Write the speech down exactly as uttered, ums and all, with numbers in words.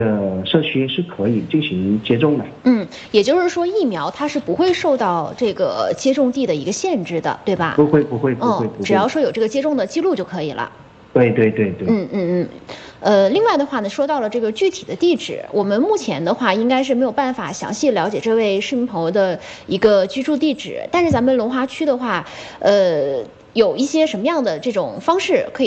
呃社区是可以进行接种的。 嗯，也就是说疫苗它是不会受到这个接种地的一个限制的，对吧？ 不会不会不会不会， 嗯，只要说有这个接种的记录就可以了。 对对对对。 嗯嗯嗯。呃，另外的话呢，说到了这个具体的地址，我们目前的话应该是没有办法详细了解这位市民朋友的一个居住地址，但是咱们龙华区的话，呃，有一些什么样的这种方式可以